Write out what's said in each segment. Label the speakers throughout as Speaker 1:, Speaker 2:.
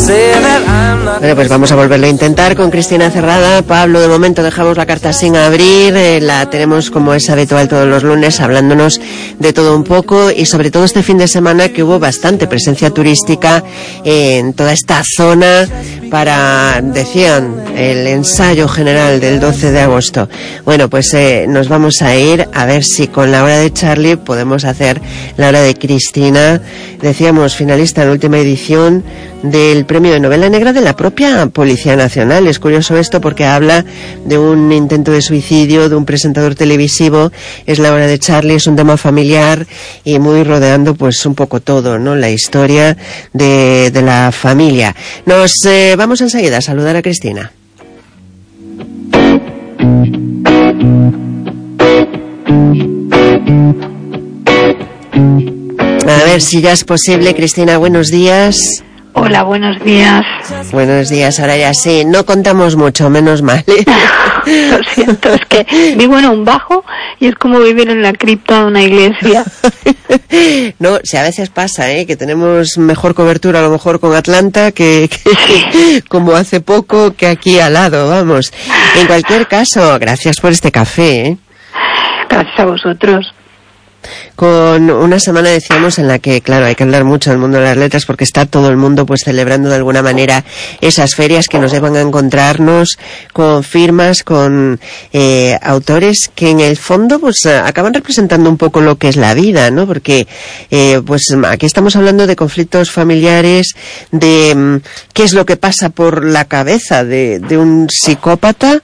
Speaker 1: Bueno, pues vamos a volverlo a intentar con Cristina Cerrada. Pablo, de momento dejamos la carta sin abrir, la tenemos como es habitual todos los lunes, hablándonos de todo un poco y sobre todo este fin de semana que hubo bastante presencia turística en toda esta zona para, decían, el ensayo general del 12 de agosto. Bueno, pues nos vamos a ir a ver si con la hora de Charlie podemos hacer la hora de Cristina. Decíamos, finalista en la última edición del premio de novela negra de la propia Policía Nacional. Es curioso esto porque habla de un intento de suicidio de un presentador televisivo. Es la hora de Charlie, es un tema familiar y muy rodeando pues un poco todo, ¿no? La historia de la familia. Nos vamos enseguida a saludar a Cristina. A ver si ya es posible. Cristina, buenos días.
Speaker 2: Hola, buenos días.
Speaker 1: Buenos días, ahora ya sí. No contamos mucho, menos mal.
Speaker 2: Lo siento, es que vivo en un bajo y es como vivir en la cripta de una iglesia.
Speaker 1: No, si a veces pasa, que tenemos mejor cobertura a lo mejor con Atlanta que como hace poco que aquí al lado, vamos. En cualquier caso, gracias por este café.
Speaker 2: Gracias a vosotros.
Speaker 1: Con una semana, decíamos, en la que, claro, hay que hablar mucho del mundo de las letras porque está todo el mundo pues celebrando de alguna manera esas ferias que nos llevan a encontrarnos con firmas, con autores que en el fondo pues acaban representando un poco lo que es la vida, ¿no? Porque pues aquí estamos hablando de conflictos familiares, de qué es lo que pasa por la cabeza de un psicópata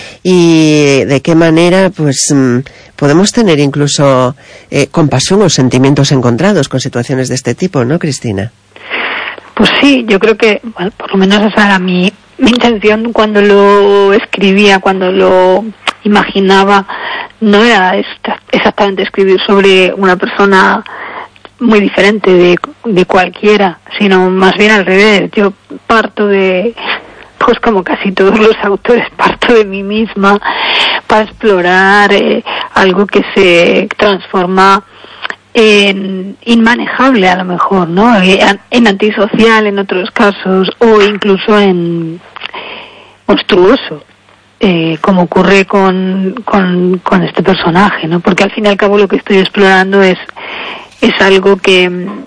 Speaker 1: y de qué manera pues podemos tener incluso compasión o sentimientos encontrados con situaciones de este tipo, ¿no, Cristina?
Speaker 2: Pues sí, yo creo que, bueno, por lo menos esa era mi intención cuando lo escribía, cuando lo imaginaba. No era exactamente escribir sobre una persona muy diferente de cualquiera, sino más bien al revés. Yo parto de, pues como casi todos los autores, parto de mí misma para explorar algo que se transforma en inmanejable a lo mejor, ¿no? En antisocial en otros casos o incluso en monstruoso, como ocurre con este personaje, ¿no? Porque al fin y al cabo lo que estoy explorando es algo que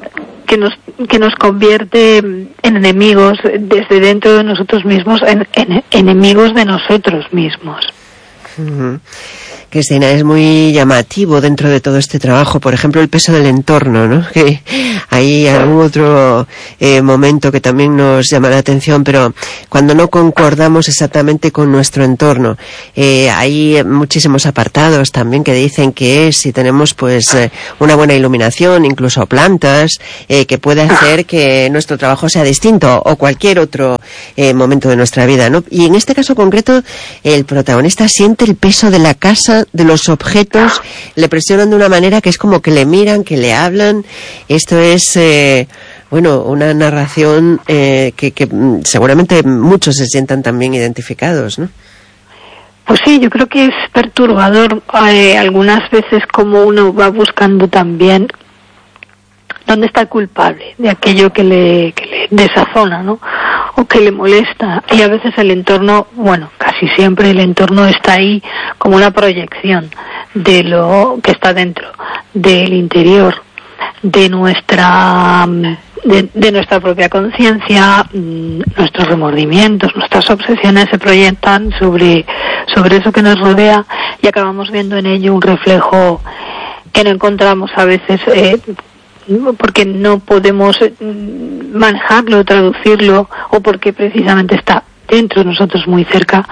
Speaker 2: nos convierte en enemigos desde dentro de nosotros mismos, en enemigos de nosotros mismos.
Speaker 1: Uh-huh. Cristina, es muy llamativo dentro de todo este trabajo, por ejemplo, el peso del entorno, ¿no? Que hay algún otro momento que también nos llama la atención, pero cuando no concordamos exactamente con nuestro entorno, hay muchísimos apartados también que dicen que si tenemos pues una buena iluminación, incluso plantas, que puede hacer que nuestro trabajo sea distinto o cualquier otro momento de nuestra vida, ¿no? Y en este caso concreto, el protagonista siente el peso de la casa, de los objetos, le presionan de una manera que es como que le miran, que le hablan. Esto es, bueno, una narración que seguramente muchos se sientan también identificados, ¿no?
Speaker 2: Pues sí, yo creo que es perturbador algunas veces como uno va buscando también dónde está el culpable de aquello que le desazona, ¿no? O que le molesta. Y a veces el entorno, bueno, casi siempre el entorno está ahí como una proyección de lo que está dentro, del interior, de nuestra propia conciencia. Nuestros remordimientos, nuestras obsesiones se proyectan sobre eso que nos rodea y acabamos viendo en ello un reflejo que no encontramos a veces porque no podemos manejarlo, traducirlo, o porque precisamente está dentro de nosotros, muy cerca,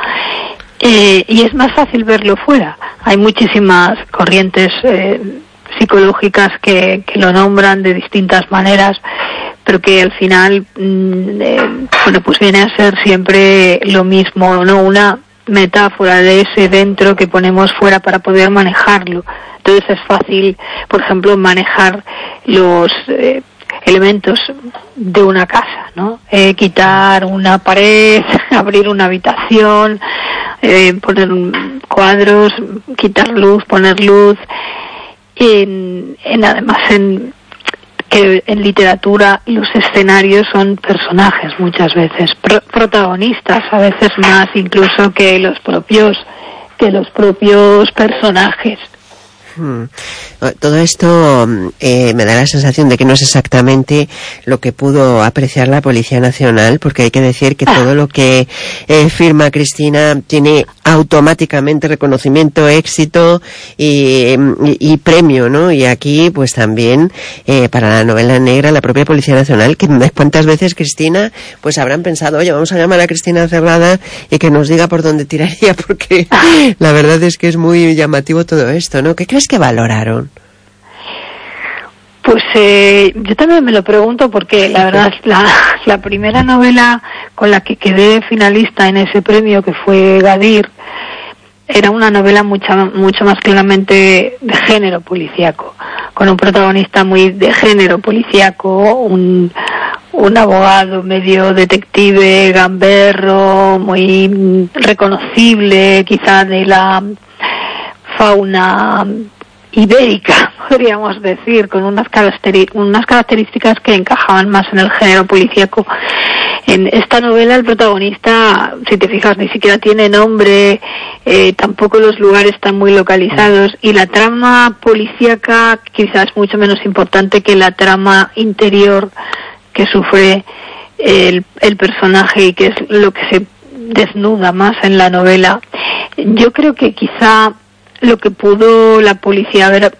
Speaker 2: y es más fácil verlo fuera. Hay muchísimas corrientes psicológicas que lo nombran de distintas maneras, pero que al final bueno, pues viene a ser siempre lo mismo, ¿no? Una metáfora de ese dentro que ponemos fuera para poder manejarlo. Entonces es fácil, por ejemplo, manejar los elementos de una casa, ¿no? Quitar una pared, abrir una habitación, poner cuadros, quitar luz, poner luz, además en que en literatura los escenarios son personajes muchas veces, protagonistas, a veces más incluso que los propios personajes.
Speaker 1: Todo esto me da la sensación de que no es exactamente lo que pudo apreciar la Policía Nacional, porque hay que decir que todo lo que firma Cristina tiene automáticamente reconocimiento, éxito y premio, ¿no? Y aquí, pues también, para la novela negra, la propia Policía Nacional, que cuántas veces Cristina, pues habrán pensado, oye, vamos a llamar a Cristina Cerrada y que nos diga por dónde tiraría, porque la verdad es que es muy llamativo todo esto, ¿no? ¿Qué crees que valoraron?
Speaker 2: Pues yo también me lo pregunto, porque la verdad la primera novela con la que quedé finalista en ese premio, que fue Gadir, era una novela mucho más claramente de género policíaco, con un protagonista muy de género policíaco, un abogado medio detective, gamberro, muy reconocible quizá de la fauna ibérica, podríamos decir, con unas características que encajaban más en el género policíaco. En esta novela el protagonista, si te fijas, ni siquiera tiene nombre, tampoco los lugares están muy localizados, y la trama policíaca quizás es mucho menos importante que la trama interior que sufre el personaje, y que es lo que se desnuda más en la novela. Yo creo que quizá lo que pudo la policía ver,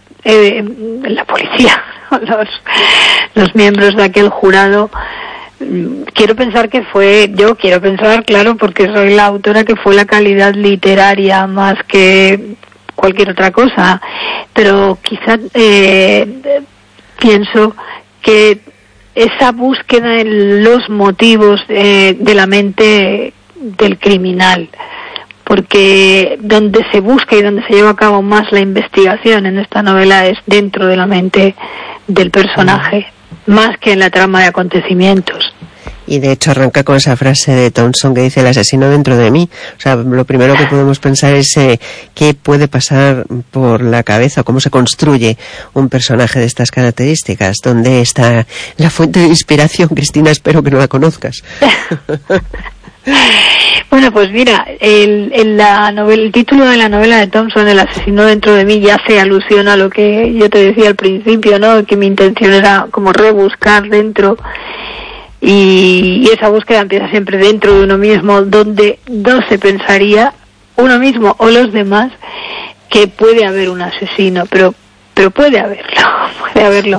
Speaker 2: los miembros de aquel jurado, quiero pensar, claro, porque soy la autora, que fue la calidad literaria más que cualquier otra cosa, pero quizá pienso que esa búsqueda en los motivos de la mente del criminal, porque donde se busca y donde se lleva a cabo más la investigación en esta novela es dentro de la mente del personaje, más que en la trama de acontecimientos.
Speaker 1: Y de hecho arranca con esa frase de Thompson que dice: el asesino dentro de mí. O sea, lo primero que podemos pensar es qué puede pasar por la cabeza, cómo se construye un personaje de estas características, dónde está la fuente de inspiración. Cristina, espero que no la conozcas.
Speaker 2: Bueno, pues mira, el título de la novela de Thompson, El asesino dentro de mí, ya hace alusión a lo que yo te decía al principio, ¿no? Que mi intención era como rebuscar dentro, y esa búsqueda empieza siempre dentro de uno mismo, donde no se pensaría uno mismo o los demás que puede haber un asesino, pero puede haberlo.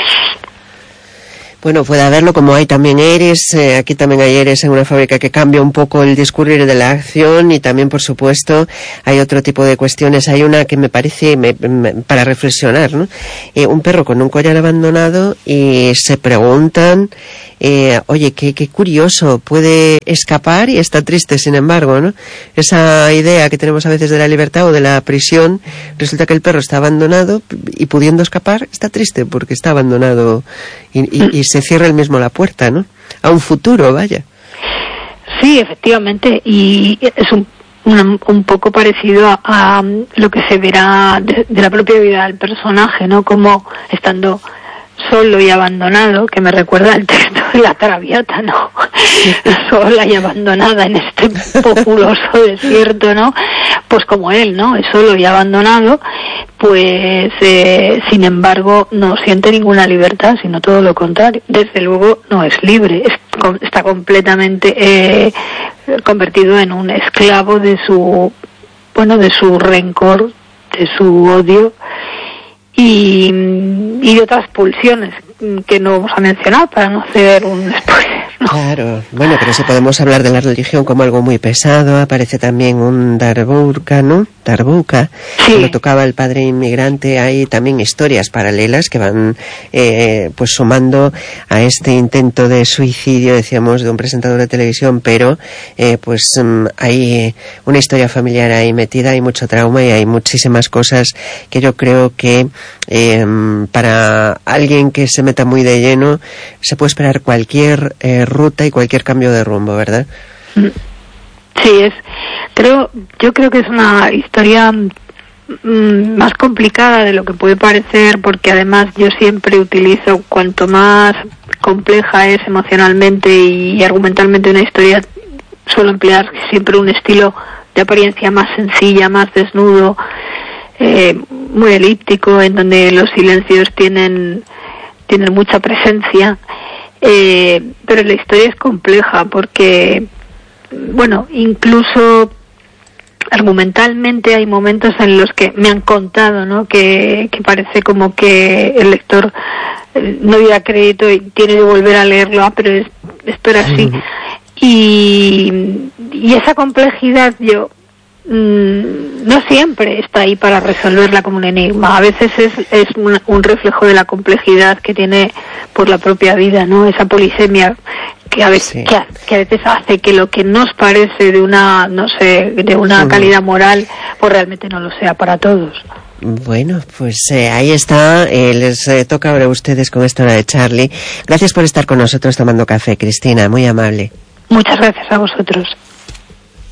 Speaker 1: Bueno, puede haberlo, como hay también Eres, aquí también hay Eres en una fábrica que cambia un poco el discurrir de la acción, y también, por supuesto, hay otro tipo de cuestiones. Hay una que me parece para reflexionar, ¿no? Un perro con un collar abandonado, y se preguntan, oye, qué curioso, puede escapar y está triste, sin embargo, ¿no? Esa idea que tenemos a veces de la libertad o de la prisión, resulta que el perro está abandonado y pudiendo escapar está triste porque está abandonado y se cierra él mismo la puerta, ¿no? A un futuro, vaya.
Speaker 2: Sí, efectivamente, y es un poco parecido a lo que se verá de la propia vida del personaje, ¿no? Como estando solo y abandonado, que me recuerda el texto de la Traviata, ¿no? Sola y abandonada en este populoso desierto, ¿no? Pues como él, ¿no? Es solo y abandonado, pues sin embargo no siente ninguna libertad, sino todo lo contrario. Desde luego no es libre, está completamente convertido en un esclavo de su rencor, de su odio, y de otras pulsiones que no vamos a mencionar para no hacer un spoiler, ¿no?
Speaker 1: Claro, bueno, pero si podemos hablar de la religión como algo muy pesado. Aparece también un Darbuka, ¿no? Darbuka,
Speaker 2: sí.
Speaker 1: Cuando tocaba el padre inmigrante. Hay también historias paralelas que van pues sumando a este intento de suicidio, decíamos, de un presentador de televisión, pero pues hay una historia familiar ahí metida, hay mucho trauma y hay muchísimas cosas que yo creo que para alguien que se meta muy de lleno se puede esperar cualquier ruta y cualquier cambio de rumbo, ¿verdad?
Speaker 2: Sí, yo creo que es una historia más complicada de lo que puede parecer, porque además yo siempre utilizo, cuanto más compleja es emocionalmente y argumentalmente una historia, suelo emplear siempre un estilo de apariencia más sencilla, más desnudo, muy elíptico, en donde los silencios tienen mucha presencia, pero la historia es compleja porque, bueno, incluso argumentalmente hay momentos en los que me han contado, ¿no?, que parece como que el lector no diera crédito y tiene que volver a leerlo, pero esto era así. Y esa complejidad no siempre está ahí para resolverla como un enigma. A veces es un reflejo de la complejidad que tiene por la propia vida, ¿no? Esa polisemia que a veces hace que lo que nos parece de una calidad moral, pues realmente no lo sea para todos.
Speaker 1: Bueno, pues ahí está, les toca ahora a ustedes con esta hora de Charlie. Gracias por estar con nosotros tomando café, Cristina, muy amable.
Speaker 2: Muchas gracias a vosotros.